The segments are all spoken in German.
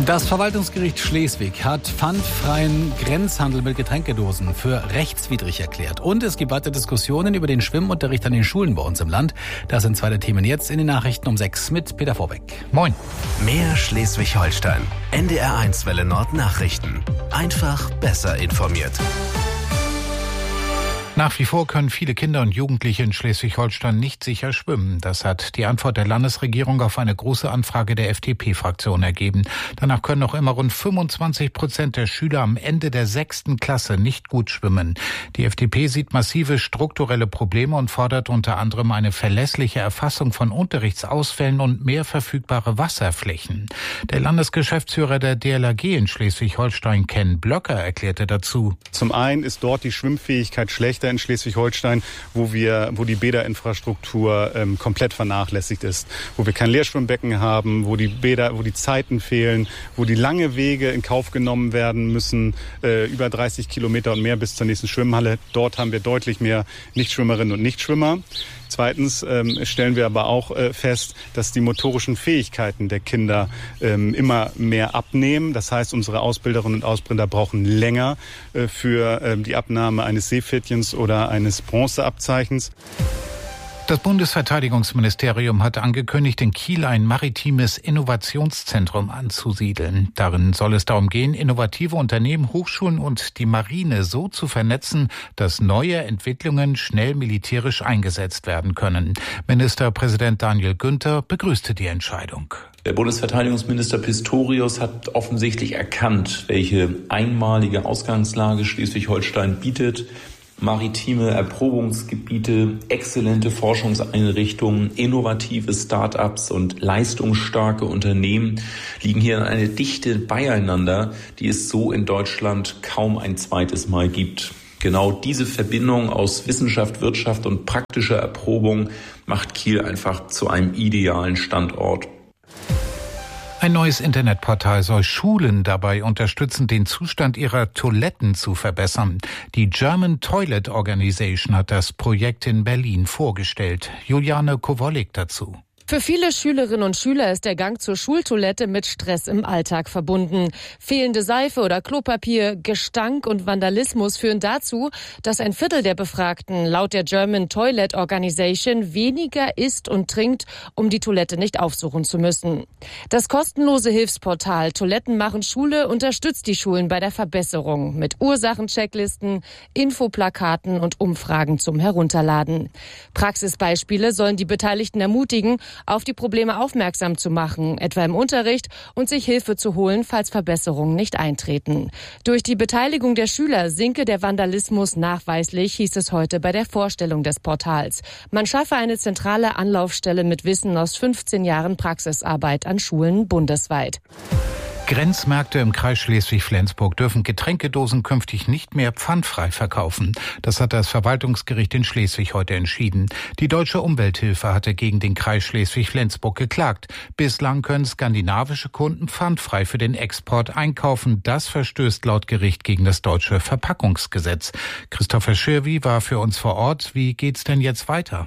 Das Verwaltungsgericht Schleswig hat pfandfreien Grenzhandel mit Getränkedosen für rechtswidrig erklärt. Und es gibt weitere Diskussionen über den Schwimmunterricht an den Schulen bei uns im Land. Das sind zwei der Themen jetzt in den Nachrichten um 6 mit Peter Vorbeck. Moin. Mehr Schleswig-Holstein. NDR1 Welle Nord Nachrichten. Einfach besser informiert. Nach wie vor können viele Kinder und Jugendliche in Schleswig-Holstein nicht sicher schwimmen. Das hat die Antwort der Landesregierung auf eine große Anfrage der FDP-Fraktion ergeben. Danach können noch immer rund 25% der Schüler am Ende der 6. Klasse nicht gut schwimmen. Die FDP sieht massive strukturelle Probleme und fordert unter anderem eine verlässliche Erfassung von Unterrichtsausfällen und mehr verfügbare Wasserflächen. Der Landesgeschäftsführer der DLRG in Schleswig-Holstein, Ken Blöcker, erklärte dazu: Zum einen ist dort die Schwimmfähigkeit schlechter in Schleswig-Holstein, wo die Bäderinfrastruktur komplett vernachlässigt ist, wo wir kein Leerschwimmbecken haben, wo die Zeiten fehlen, wo die lange Wege in Kauf genommen werden müssen, über 30 Kilometer und mehr bis zur nächsten Schwimmhalle. Dort haben wir deutlich mehr Nichtschwimmerinnen und Nichtschwimmer. Zweitens stellen wir aber auch fest, dass die motorischen Fähigkeiten der Kinder immer mehr abnehmen. Das heißt, unsere Ausbilderinnen und Ausbilder brauchen länger für die Abnahme eines Seepferdchens oder eines Bronzeabzeichens. Das Bundesverteidigungsministerium hat angekündigt, in Kiel ein maritimes Innovationszentrum anzusiedeln. Darin soll es darum gehen, innovative Unternehmen, Hochschulen und die Marine so zu vernetzen, dass neue Entwicklungen schnell militärisch eingesetzt werden können. Ministerpräsident Daniel Günther begrüßte die Entscheidung. Der Bundesverteidigungsminister Pistorius hat offensichtlich erkannt, welche einmalige Ausgangslage Schleswig-Holstein bietet. Maritime Erprobungsgebiete, exzellente Forschungseinrichtungen, innovative Start-ups und leistungsstarke Unternehmen liegen hier in eine Dichte beieinander, die es so in Deutschland kaum ein zweites Mal gibt. Genau diese Verbindung aus Wissenschaft, Wirtschaft und praktischer Erprobung macht Kiel einfach zu einem idealen Standort. Ein neues Internetportal soll Schulen dabei unterstützen, den Zustand ihrer Toiletten zu verbessern. Die German Toilet Organization hat das Projekt in Berlin vorgestellt. Juliane Kowalik dazu. Für viele Schülerinnen und Schüler ist der Gang zur Schultoilette mit Stress im Alltag verbunden. Fehlende Seife oder Klopapier, Gestank und Vandalismus führen dazu, dass ein Viertel der Befragten laut der German Toilet Organization weniger isst und trinkt, um die Toilette nicht aufsuchen zu müssen. Das kostenlose Hilfsportal Toiletten machen Schule unterstützt die Schulen bei der Verbesserung mit Ursachenchecklisten, Infoplakaten und Umfragen zum Herunterladen. Praxisbeispiele sollen die Beteiligten ermutigen, auf die Probleme aufmerksam zu machen, etwa im Unterricht, und sich Hilfe zu holen, falls Verbesserungen nicht eintreten. Durch die Beteiligung der Schüler sinke der Vandalismus nachweislich, hieß es heute bei der Vorstellung des Portals. Man schaffe eine zentrale Anlaufstelle mit Wissen aus 15 Jahren Praxisarbeit an Schulen bundesweit. Grenzmärkte im Kreis Schleswig-Flensburg dürfen Getränkedosen künftig nicht mehr pfandfrei verkaufen. Das hat das Verwaltungsgericht in Schleswig heute entschieden. Die Deutsche Umwelthilfe hatte gegen den Kreis Schleswig-Flensburg geklagt. Bislang können skandinavische Kunden pfandfrei für den Export einkaufen. Das verstößt laut Gericht gegen das deutsche Verpackungsgesetz. Christopher Schirwi war für uns vor Ort. Wie geht's denn jetzt weiter?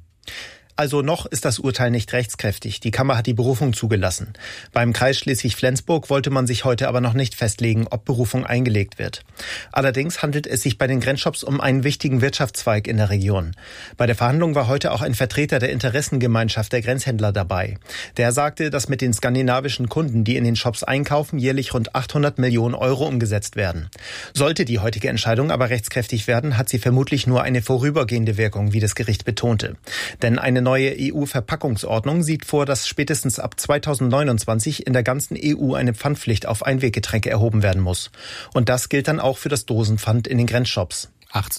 Also noch ist das Urteil nicht rechtskräftig. Die Kammer hat die Berufung zugelassen. Beim Kreis Schleswig-Flensburg wollte man sich heute aber noch nicht festlegen, ob Berufung eingelegt wird. Allerdings handelt es sich bei den Grenzshops um einen wichtigen Wirtschaftszweig in der Region. Bei der Verhandlung war heute auch ein Vertreter der Interessengemeinschaft der Grenzhändler dabei. Der sagte, dass mit den skandinavischen Kunden, die in den Shops einkaufen, jährlich rund 800 Millionen Euro umgesetzt werden. Sollte die heutige Entscheidung aber rechtskräftig werden, hat sie vermutlich nur eine vorübergehende Wirkung, wie das Gericht betonte. Denn eine neue EU-Verpackungsordnung sieht vor, dass spätestens ab 2029 in der ganzen EU eine Pfandpflicht auf Einweggetränke erhoben werden muss. Und das gilt dann auch für das Dosenpfand in den Grenzshops.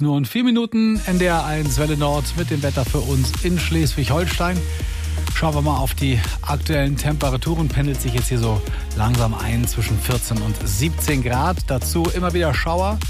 18:04, NDR1 Welle Nord mit dem Wetter für uns in Schleswig-Holstein. Schauen wir mal auf die aktuellen Temperaturen. Pendelt sich jetzt hier so langsam ein zwischen 14 und 17 Grad. Dazu immer wieder Schauer.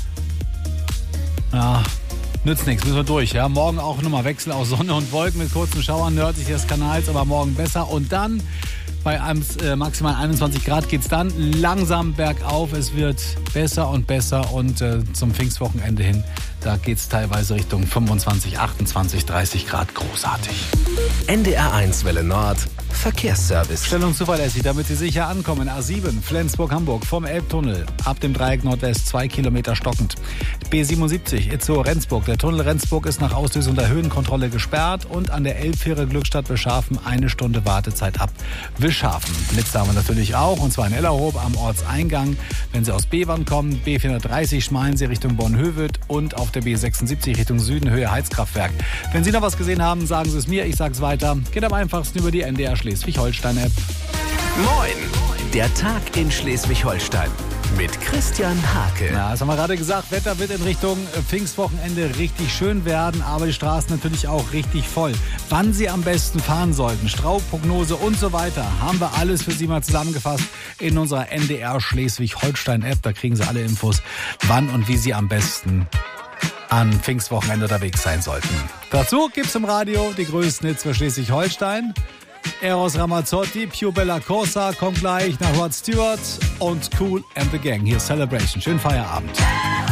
Ja, nützt nichts, müssen wir durch. Ja? Morgen auch nochmal Wechsel aus Sonne und Wolken mit kurzen Schauern nördlich des Kanals, aber morgen besser. Und dann bei maximal 21 Grad geht es dann langsam bergauf. Es wird besser und besser und zum Pfingstwochenende hin, da geht es teilweise Richtung 25, 28, 30 Grad. Großartig. NDR1 Welle Nord Verkehrsservice. Stellung zuverlässig, damit Sie sicher ankommen. A7 Flensburg-Hamburg vom Elbtunnel ab dem Dreieck Nordwest 2 Kilometer stockend. B77 Itzehoe-Rendsburg. Der Tunnel Rendsburg ist nach Auslösung der Höhenkontrolle gesperrt und an der Elbfähre Glückstadt Wischhafen 1 Stunde Wartezeit ab Wischhafen. Blitz haben wir natürlich auch, und zwar in Ellerhof am Ortseingang. Wenn Sie aus Bevern kommen, B430 Schmalensee Richtung Bornhöved und auf der B76 Richtung Süden Höhe Heizkraftwerk. Wenn Sie noch was gesehen haben, sagen Sie es mir, ich sag's weiter. Geht am einfachsten über die NDR Schleswig-Holstein-App. Moin! Der Tag in Schleswig-Holstein mit Christian Hake. Ja, das haben wir gerade gesagt. Wetter wird in Richtung Pfingstwochenende richtig schön werden, aber die Straßen natürlich auch richtig voll. Wann Sie am besten fahren sollten, Strauchprognose und so weiter, haben wir alles für Sie mal zusammengefasst in unserer NDR Schleswig-Holstein-App. Da kriegen Sie alle Infos, wann und wie Sie am besten an Pfingstwochenende unterwegs sein sollten. Dazu gibt's im Radio die größten Hits für Schleswig-Holstein. Eros Ramazzotti, Pure Bella Corsa kommt gleich nach Rod Stewart und Cool and the Gang. Hier ist Celebration. Schönen Feierabend.